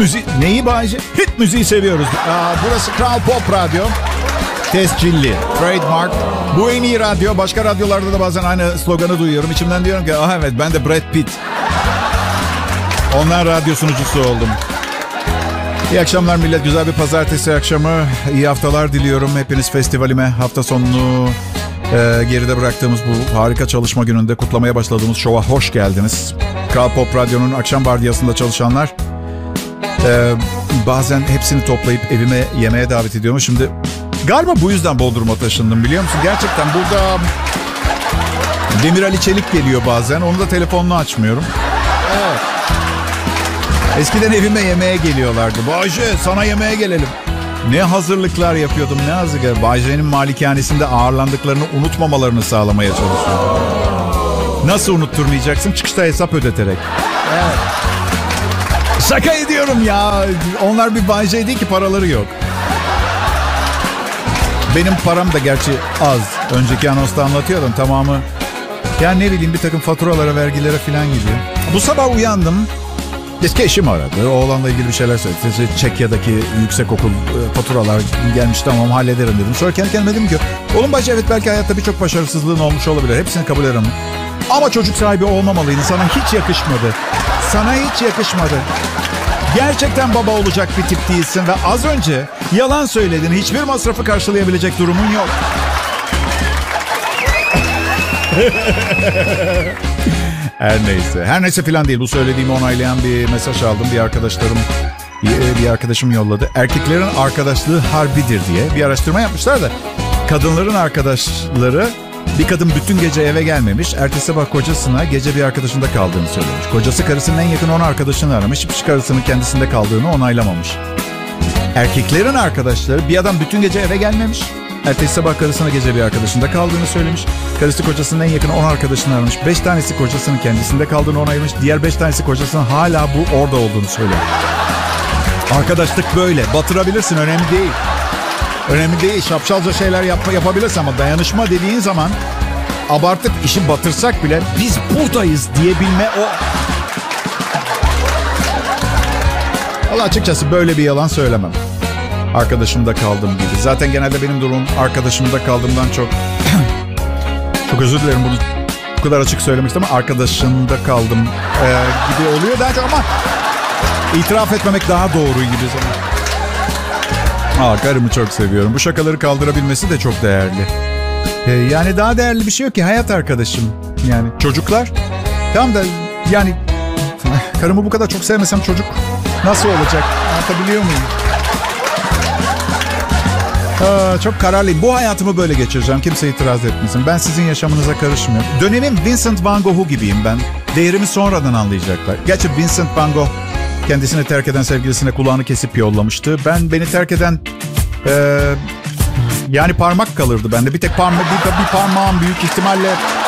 müziği... Neyi Bayce? Hit müziği seviyoruz. Burası Kral Pop Radyo. Tescilli, trademark. Bu en iyi radyo. Başka radyolarda da bazen aynı sloganı duyuyorum. İçimden diyorum ki evet ben de Brad Pitt. Ondan radyo sunucusu oldum. İyi akşamlar millet. Güzel bir pazartesi akşamı. İyi haftalar diliyorum. Hepiniz festivalime hafta sonunu geride bıraktığımız bu harika çalışma gününde kutlamaya başladığımız şova hoş geldiniz. Kral Pop Radyo'nun akşam vardiyasında çalışanlar bazen hepsini toplayıp evime yemeğe davet ediyorum. Şimdi galiba bu yüzden Bodrum'a taşındım biliyor musun? Gerçekten burada Demir Ali Çelik geliyor bazen. Onu da telefonunu açmıyorum. Evet. Eskiden evime yemeğe geliyorlardı. Bayce sana yemeğe gelelim. Ne hazırlıklar yapıyordum, ne hazırlıklar. Bayce'nin malikanesinde ağırlandıklarını unutmamalarını sağlamaya çalışıyordum. Nasıl unutturmayacaksın? Çıkışta hesap ödeterek. Evet. Şaka ediyorum ya. Onlar bir Bayce değil ki, paraları yok. Benim param da gerçi az. Önceki anonsta anlatıyordum tamamı. Ya ne bileyim bir takım faturalara, vergilere falan gidiyor. Bu sabah uyandım. Eski eşim aradı. Oğlanla ilgili bir şeyler söyledi. Çekya'daki yüksekokul faturalar gelmiş, tamam hallederim dedim. Sonra kendi kendime dedim ki oğlum Bayce evet belki hayatta birçok başarısızlığın olmuş olabilir. Hepsini kabul ederim. Ama çocuk sahibi olmamalıydın. Sana hiç yakışmadı. Sana hiç yakışmadı. Gerçekten baba olacak bir tip değilsin ve az önce yalan söyledin. Hiçbir masrafı karşılayabilecek durumun yok. Her neyse filan değil. Bu söylediğimi onaylayan bir mesaj aldım. Bir arkadaşım yolladı. Erkeklerin arkadaşlığı harbidir diye bir araştırma yapmışlar da kadınların arkadaşları, bir kadın bütün gece eve gelmemiş. Ertesi sabah kocasına gece bir arkadaşında kaldığını söylemiş. Kocası karısının en yakın 10 arkadaşını aramış. Hiç karısının kendisinde kaldığını onaylamamış. Erkeklerin arkadaşları, bir adam bütün gece eve gelmemiş. Ertesi sabah karısına gece bir arkadaşında kaldığını söylemiş. Karısı kocasının en yakın 10 arkadaşını aramış. 5 tanesi kocasının kendisinde kaldığını onaylamış. Diğer 5 tanesi kocasının hala orada olduğunu söylüyor. Arkadaşlık böyle. Batırabilirsin, önemli değil. Önemli değil. Şapşalca şeyler yapabilirsin ama dayanışma dediğin zaman abartıp işi batırsak bile biz buradayız diyebilme o. Valla açıkçası böyle bir yalan söylemem. Arkadaşımda kaldım gibi. Zaten genelde benim durumum arkadaşımda kaldığımdan çok... çok özür dilerim bunu bu kadar açık söylemiştim ama arkadaşımda kaldım gibi oluyor. Daha çok ama itiraf etmemek daha doğru gibi zaman. Karımı çok seviyorum. Bu şakaları kaldırabilmesi de çok değerli. Yani daha değerli bir şey yok ki, hayat arkadaşım. Yani çocuklar. Tamam da yani karımı bu kadar çok sevmesem çocuk nasıl olacak? Anlatabiliyor muyum? Çok kararlıyım. Bu hayatımı böyle geçireceğim. Kimse itiraz etmesin. Ben sizin yaşamınıza karışmıyorum. Dönemin Vincent Van Gogh'u gibiyim ben. Değerimi sonradan anlayacaklar. Gerçi Vincent Van Gogh kendisini terk eden sevgilisine kulağını kesip yollamıştı. Beni terk eden yani parmak kalırdı bende. Bir tek bir parmağım büyük ihtimalle